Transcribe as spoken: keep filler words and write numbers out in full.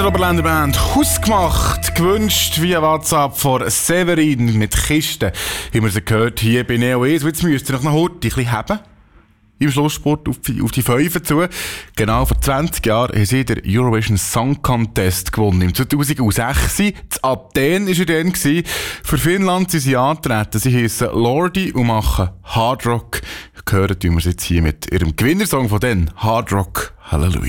Oberländer Band «Hausgemacht», gewünscht via WhatsApp von Severin mit Kisten. Wie wir sie gehört hier bei Neo eins. Jetzt müsst ihr noch eine Horte ein bisschen haben. Im Schlusssport auf die, auf die Fünfe zu. Genau vor zwanzig Jahren haben sie den Eurovision Song Contest gewonnen. Im zweitausendsechs. In Athen war er dann. Für Finnland sind sie angetreten. Sie heissen Lordi und machen Hard Rock. Hören wir sie jetzt hier mit ihrem Gewinnersong von denen, Hard Rock Halleluja.